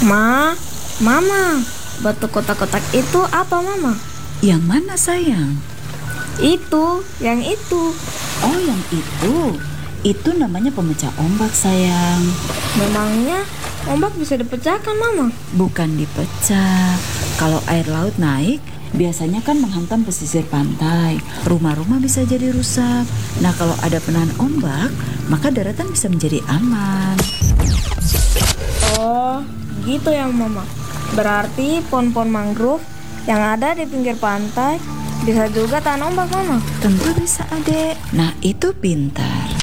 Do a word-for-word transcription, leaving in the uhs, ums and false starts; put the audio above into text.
Ma, Mama, batu kotak-kotak itu apa, Mama? Yang mana sayang? Itu, yang itu. Oh, yang itu. Itu namanya pemecah ombak sayang. Memangnya ombak bisa dipecahkan, Mama? Bukan dipecah. Kalau air laut naik, biasanya kan menghantam pesisir pantai. Rumah-rumah bisa jadi rusak. Nah, kalau ada penahan ombak, maka daratan bisa menjadi aman. Oh, gitu ya, Mama. Berarti pohon-pohon mangrove yang ada di pinggir pantai bisa juga tahan ombak, Mama? Tentu bisa, Adek. Nah, itu pintar.